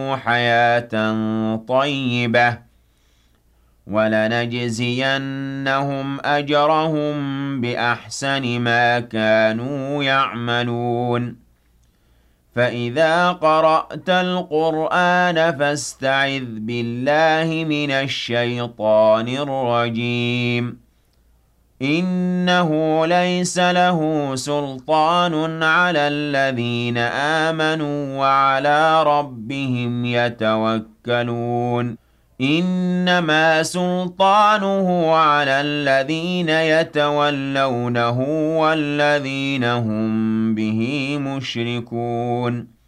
حياة طيبة ولنجزينهم أجرهم بأحسن ما كانوا يعملون فإذا قرأت القرآن فاستعذ بالله من الشيطان الرجيم إنه ليس له سلطان على الذين آمنوا وعلى ربهم يتوكلون إنما سلطانه على الذين يتولونه والذين هم به مشركون